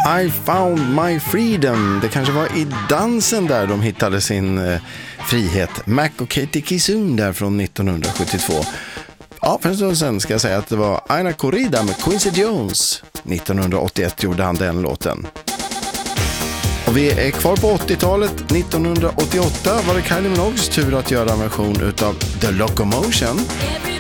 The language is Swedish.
I found my freedom. Det kanske var i dansen där de hittade sin frihet. Mac och Katie Kisun där från 1972. Ja, för en stund sen ska jag säga att det var Aina Corrida med Quincy Jones. 1981 gjorde han den låten. Och vi är kvar på 80-talet. 1988 var det Kylie Minogues tur att göra en version utav The Locomotion.